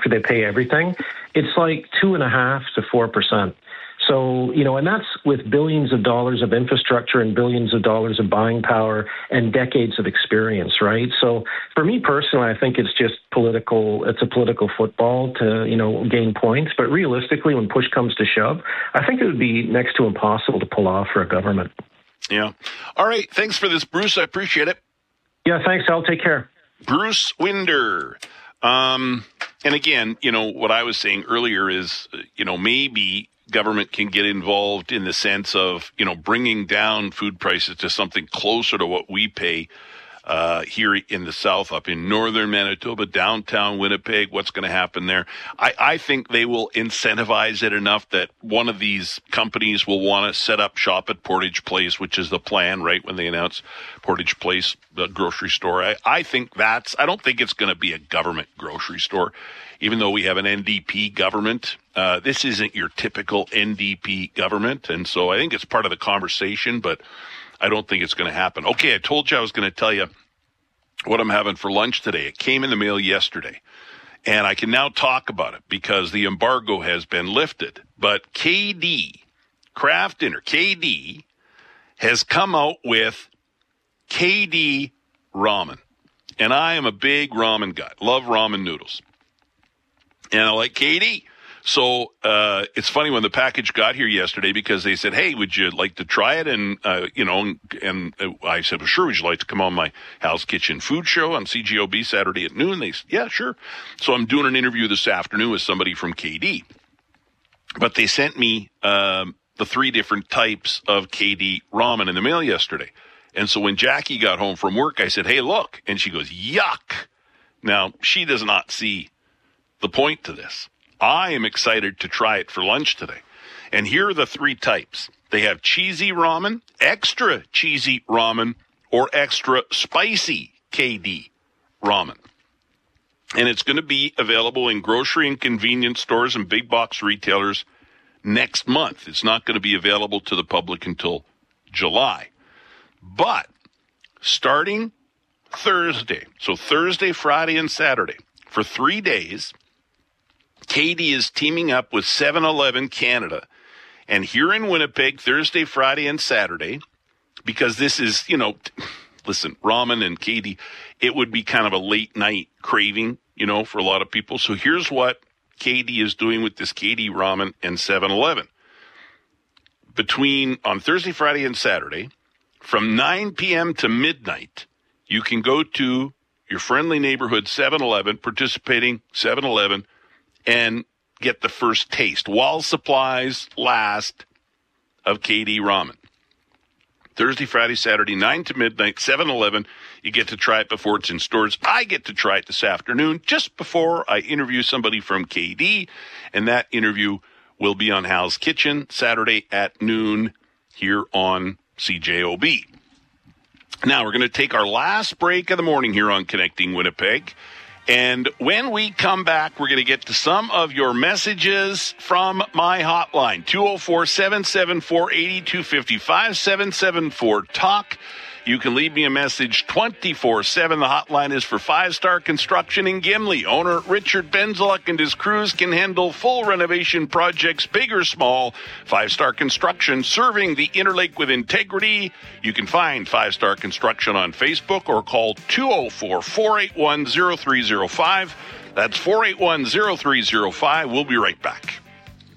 after they pay everything, it's like 2.5% to 4%. So, and that's with billions of dollars of infrastructure and billions of dollars of buying power and decades of experience, right? So for me personally, I think it's just it's a political football to, gain points. But realistically, when push comes to shove, I think it would be next to impossible to pull off for a government. Yeah. All right. Thanks for this, Bruce. I appreciate it. Yeah, thanks, Al. Take care. Bruce Winder. And again, what I was saying earlier is, maybe government can get involved in the sense of, bringing down food prices to something closer to what we pay here in the South, up in northern Manitoba, downtown Winnipeg. What's going to happen there? I think they will incentivize it enough that one of these companies will want to set up shop at Portage Place, which is the plan, right, when they announce Portage Place, the grocery store. I don't think it's going to be a government grocery store, even though we have an NDP government. This isn't your typical NDP government, and so I think it's part of the conversation, but I don't think it's going to happen. Okay, I told you I was going to tell you what I'm having for lunch today. It came in the mail yesterday, and I can now talk about it because the embargo has been lifted. But KD, Kraft Dinner, KD, has come out with KD ramen. And I am a big ramen guy. Love ramen noodles. And I like KD. So it's funny when the package got here yesterday because they said, hey, would you like to try it? And, and I said, well, sure, would you like to come on my Hal's Kitchen food show on CJOB Saturday at noon? They said, yeah, sure. So I'm doing an interview this afternoon with somebody from KD. But they sent me the 3 different types of KD ramen in the mail yesterday. And so when Jackie got home from work, I said, hey, look. And she goes, yuck. Now, she does not see the point to this. I am excited to try it for lunch today. And here are the 3 types. They have cheesy ramen, extra cheesy ramen, or extra spicy KD ramen. And it's going to be available in grocery and convenience stores and big box retailers next month. It's not going to be available to the public until July. But starting Thursday, so Thursday, Friday, and Saturday, for 3 days, KD is teaming up with 7-Eleven Canada. And here in Winnipeg, Thursday, Friday, and Saturday, because this is, listen, ramen and KD, it would be kind of a late night craving, for a lot of people. So here's what KD is doing with this KD ramen and 7-Eleven. On Thursday, Friday, and Saturday, from 9 p.m. to midnight, you can go to your friendly neighborhood 7-Eleven, participating 7-Eleven, and get the first taste while supplies last of KD ramen. Thursday, Friday, Saturday, 9 to midnight, 7-Eleven. You get to try it before it's in stores. I get to try it this afternoon just before I interview somebody from KD, and that interview will be on Hal's Kitchen Saturday at noon here on CJOB. Now, we're going to take our last break of the morning here on Connecting Winnipeg. And when we come back, we're going to get to some of your messages from my hotline, 204-774-8255, 774-TALK. You can leave me a message 24/7. The hotline is for Five Star Construction in Gimli. Owner Richard Benzaluk and his crews can handle full renovation projects, big or small. Five Star Construction, serving the Interlake with integrity. You can find Five Star Construction on Facebook or call 204-481-0305. That's 481-0305. We'll be right back.